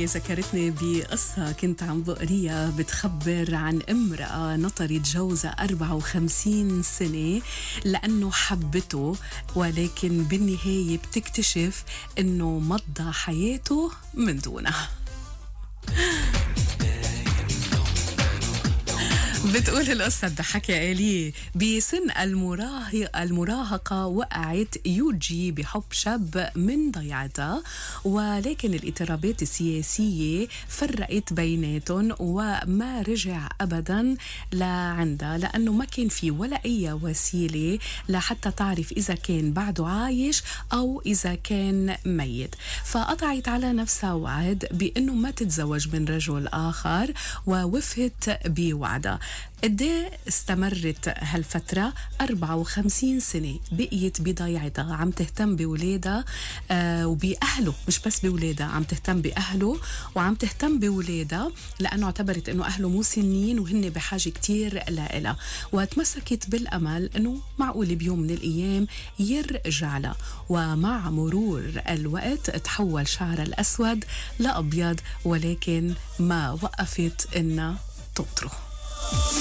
أمي ذكرتني بقصة كنت عم بقريها بتخبر عن امرأة نطرت جوزها 54 سنة لأنه حبته، ولكن بالنهاية بتكتشف أنه مضى حياته من دونها. بتقول القصة تضحك يا آلي. بسن المراهقة وقعت يوجي بحب شاب من ضيعتها، ولكن الاضطرابات السياسية فرقت بيناتهم وما رجع أبدا لعندها، لأنه ما كان في ولا أي وسيلة لحتى تعرف إذا كان بعده عايش أو إذا كان ميت. فقطعت على نفسها وعد بأنه ما تتزوج من رجل آخر، ووفت بوعدها. قديه استمرت هالفترة؟ 54 سنة بقيت بضيعتها، عم تهتم بولادها وبأهله، مش بس بولادها، عم تهتم بأهله وعم تهتم بولادها، لأنه اعتبرت أنه أهله مو سنين وهن بحاجة كتير لها، وتمسكت بالأمل أنه معقول بيوم من الأيام يرجع لها. ومع مرور الوقت تحول شعرها الأسود لأبيض، ولكن ما وقفت إنها تطرح.